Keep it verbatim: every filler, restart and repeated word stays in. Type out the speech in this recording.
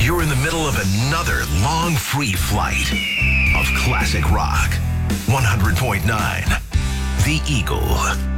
You're in the middle of another long free flight of classic rock. one hundred point nine The Eagle.